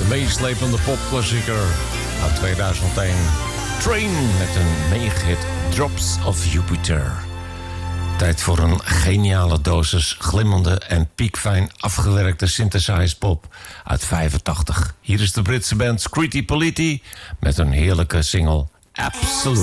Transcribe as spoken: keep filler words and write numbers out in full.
meeslepende popklassieker uit tweeduizend één. Train met een megahit Drops of Jupiter. Tijd voor een geniale dosis glimmende en piekfijn afgewerkte synthesized pop uit vijfentachtig. Hier is de Britse band Scritti Politti met een heerlijke single Absolute.